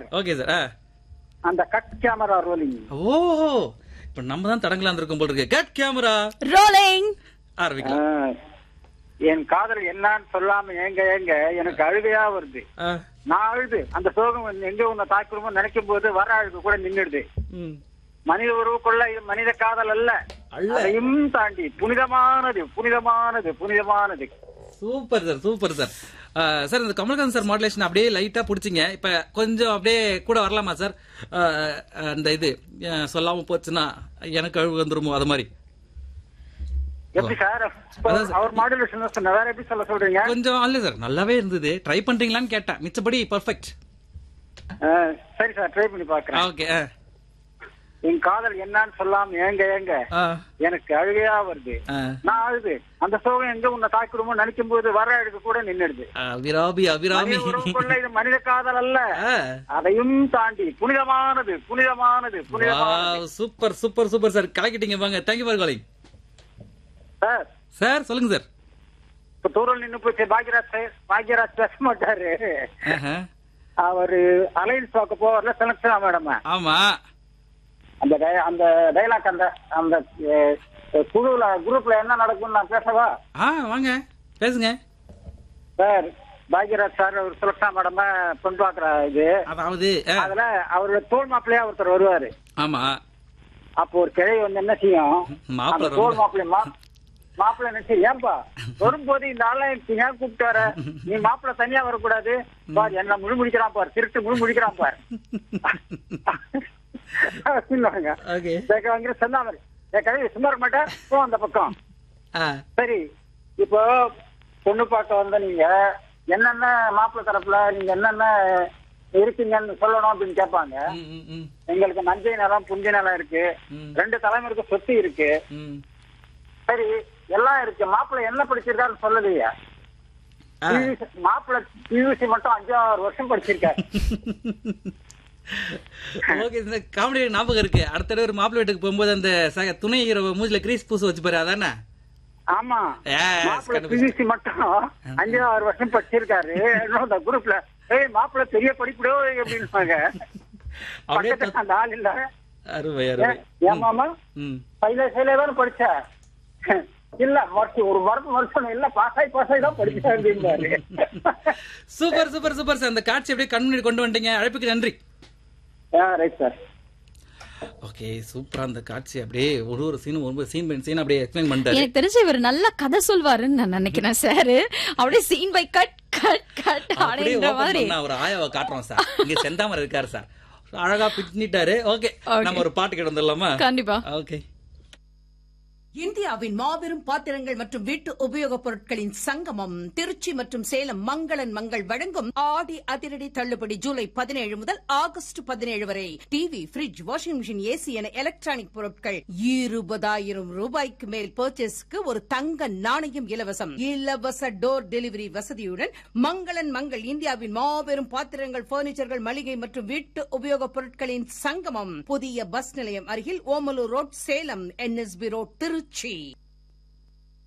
Okay sir. அந்த cut camera rolling. ஓஹோ, இப்ப நம்ம தான் தடங்கலாம் இருக்கும் போல இருக்கு. Cut camera rolling. ஆரம்பிக்கலாம். என் காதல் என்னன்னு சொல்லாம ஏங்க ஏங்க எனக்கு அழுகையா வருது. நான் அழுது அந்த சோகம் எங்க உன்னை தாக்குறோமோ நினைக்கும் போது வர அழுகு கூட நின்னுடுது. மனித உறவுக்குள்ள இது மனித காதல் அல்ல, அதையும் தாண்டி புனிதமானது புனிதமானது புனிதமானது. Super sir, super sir. Sir இந்த கமல்ஹாசன் சார் மாடுலேஷன் அப்படியே லைட்டா புடிச்சிங்க. இப்ப கொஞ்சம் அப்படியே கூட வரலாமா சார்? அந்த இது சொல்லாம போச்சுன்னா எனக்கு அழுகு வந்துருமோ அது மாதிரி. எப்படி சார் அவர் மாடுலேஷன் சொன்ன வேற எப்படி சொல்ல சொல்றீங்க? கொஞ்சம் அல்ல சார், நல்லாவே இருந்தது. ட்ரை பண்றீங்களான்னு கேட்டேன். மிச்சபடி பர்ஃபெக்ட். சரி சார், ட்ரை பண்ணி பாக்குறேன். ஓகே. என் காதல் என்னன்னு சொல்லாம ஏங்க ஏங்க எனக்கு அழுகையா வருது. நான் அழுது அந்த சோகம் எங்க உன்னை தாக்கிடுமோ நினைக்கும் போது வர அழுகு கூட நின்னுடுது. அபிராமி அபிராமி இது மனித காதல் அல்ல, அதையும் தாண்டி புனிதமானது புனிதமானது புனிதமானது. Super super super sir, கலக்கிட்டீங்க. வாங்க, thank you for calling sir. Sir சொல்லுங்க சார். இப்ப தூரல் நின்னு போச்சு. பாக்யராஜ் பேச மாட்டாரு. அவரு அலைன்ஸ் பார்க்க போவார்ல செலக்ஷன் மேடம். ஆமா, அந்த டைலாக் அந்த அந்த குழுல குரூப்ல என்ன நடக்கும்னு நான் பேசவா? வாங்க பேசுங்க சார். பாக்யராஜ் சார் ஒரு சுலக்ஷா மேடம் கொண்டு பாக்குற இது. அதாவது அதுல அவரோட தோல் மாப்பிள்ளையா ஒருத்தர் வருவாரு. ஆமா. அப்போ ஒரு கிழவி வந்து என்ன செய்யும், தோல் மாப்பிள்ளை நினைச்சு, ஏன்பா வரும்போது இந்த ஆன்லைன் ஏன் கூப்பிட்டார, நீ மாப்பிள்ளை தனியா வரக்கூடாது பார், என்ன முழு முடிக்கிறான் பார், திருட்டு முழு முடிக்கிறான் பார். சொன்னாரு சும்மா இருக்க மாட்டேன், போ அந்த பக்கம். சரி, இப்போ பொண்ணு பார்க்க வந்த நீங்க என்னென்ன மாப்பிள்ளை தரப்புல நீங்க என்னென்ன இருக்கீங்கன்னு சொல்லணும் அப்படின்னு கேட்பாங்க. எங்களுக்கு நஞ்சை நிலம் புஞ்சை நிலம் இருக்கு, 2 தலைமுறைக்கு சொத்து இருக்கு. சரி, எல்லாம் இருக்கு. மாப்பிள்ளை என்ன படிச்சிருக்காருன்னு சொல்லலையா? மாப்பிள்ளை பியூசி மட்டும் 5-6 வருஷம் படிச்சிருக்காரு. ஓகே, இந்த காமெடி ஞாபகம் இருக்கு. அடுத்த ஒரு மாப்பிள்ளை வீட்டுக்கு போகும்போது அந்த துணை ஹீரோ மூஞ்சில கிரீஸ் பூசு வச்சுப்பாரு, அதானே? ஆமா, பியூசி மட்டும் 5-6 வருஷம் படிச்சிருக்காரு. அந்த குரூப்ல மாப்பிள்ளை பெரிய படிப்புடோ அப்படின்பாங்க. அந்த ஆள் இல்ல, என் மாமா சைலேதானே படிச்ச இல்ல ஒரு வருஷம் இல்ல பாசாய் தான் படிச்சேன் அப்படின்பாரு. Super super super sir. அந்த காட்சி அப்படியே கண் முன்னாடி கொண்டு வந்துட்டீங்க. அழைப்புக்கு நன்றி. Right sir. ஓகே, சூப்பரா அந்த காட்சி அப்படியே ஒரு சீன் அப்படியே எக்ஸ்பிளைன் பண்ணிட்டாரு. எனக்கு தெரிஞ்சு இவர் நல்ல கதை சொல்வாருன்னு நான் நினைக்கிறேன் சார். அப்படியே scene bye cut cut cut அப்படின்ற மாதிரி ஒரு ஆயாவை காட்டுறோம் சார். இங்க செந்தாமரை இருக்காரு சார், அழகா பின்னிட்டாரு. ஓகே, நம்ம ஒரு பாட்டு கேட்டு வந்துடலாமா? கண்டிப்பா. ஓகே. இந்தியாவின் மாபெரும் பாத்திரங்கள் மற்றும் வீட்டு உபயோகப் பொருட்களின் சங்கமம் திருச்சி மற்றும் சேலம் மங்களன் மங்கள் வழங்கும் ஆடி அதிரடி தள்ளுபடி ஜூலை 17 முதல் ஆகஸ்ட் 17 வரை. TV, bridge, washing machine, AC என எலக்ட்ரானிக் பொருட்கள் 20,000 ரூபாய்க்கு மேல் பர்ச்சேஸ்க்கு ஒரு தங்க நாணயம் இலவசம். இலவச டோர் டெலிவரி வசதியுடன் மங்களன் மங்கள் இந்தியாவின் மாபெரும் பாத்திரங்கள், பர்னிச்சர்கள், மளிகை மற்றும் வீட்டு உபயோகப் பொருட்களின் சங்கமம். புதிய பஸ் நிலையம் அருகில் Omalur road, Salem. NSB road, Trichy.